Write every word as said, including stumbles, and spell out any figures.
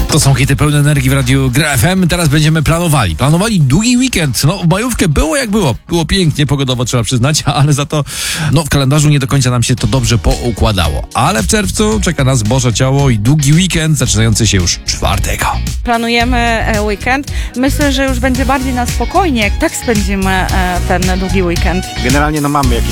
To są hity pełne energii w radiu Gra F M. Teraz będziemy planowali. Planowali długi weekend. No, w majówkę było jak było. Było pięknie, pogodowo trzeba przyznać, ale za to no, w kalendarzu nie do końca nam się to dobrze poukładało. Ale w czerwcu czeka nas Boże Ciało i długi weekend zaczynający się już czwartego. Planujemy e, weekend. Myślę, że już będzie bardziej na spokojnie, jak tak spędzimy e, ten długi weekend. Generalnie no mamy jakieś